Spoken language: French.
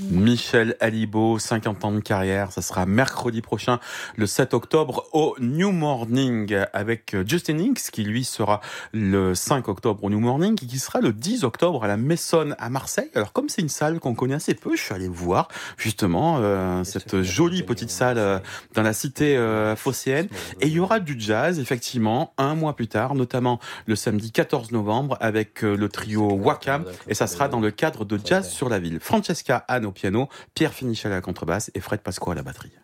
Michel Alibo, 50 ans de carrière, ça sera mercredi prochain, le 7 octobre, au New Morning, avec Justin Hinks, qui lui sera le 5 octobre au New Morning, et qui sera le 10 octobre à la Maison à Marseille. Alors comme c'est une salle qu'on connaît assez peu, je suis allé voir justement cette jolie petite salle dans la cité phocéenne, et il y aura du jazz, effectivement, un mois plus tard, notamment le samedi 14 novembre, avec le trio Wakam, et ça sera dans le cadre de Jazz sur la ville. Francesca Anne au piano, Pierre Finichel à la contrebasse et Fred Pasqua à la batterie.